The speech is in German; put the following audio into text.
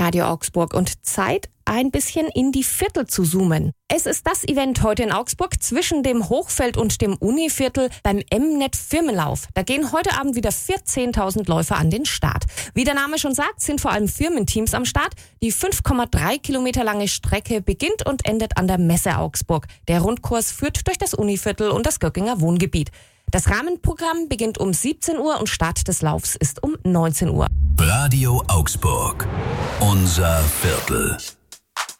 Radio Augsburg und Zeit, ein bisschen in die Viertel zu zoomen. Es ist das Event heute in Augsburg zwischen dem Hochfeld und dem Univiertel beim Mnet Firmenlauf. Da gehen heute Abend wieder 14.000 Läufer an den Start. Wie der Name schon sagt, sind vor allem Firmenteams am Start. Die 5,3 Kilometer lange Strecke beginnt und endet an der Messe Augsburg. Der Rundkurs führt durch das Univiertel und das Göckinger Wohngebiet. Das Rahmenprogramm beginnt um 17 Uhr und Start des Laufs ist um 19 Uhr. Radio Augsburg. Unser Viertel.